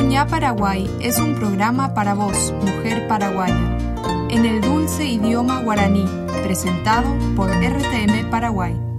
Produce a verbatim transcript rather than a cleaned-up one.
Ña Paraguay es un programa para vos, mujer paraguaya, en el dulce idioma guaraní, presentado por R T M Paraguay.